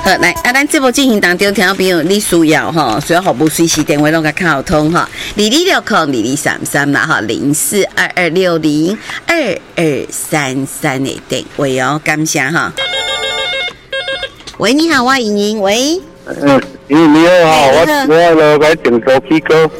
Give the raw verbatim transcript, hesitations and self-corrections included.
好，来啊，咱这部进行当中，听众朋友你需要哈，需要服务随时电话拢甲靠通哈，二二六空二二三三啦哈，零四二二六零二二三三的电话哦，感谢哈。喂，你好，我莹莹，喂。 嗯，你你好，我我来来订手机哥。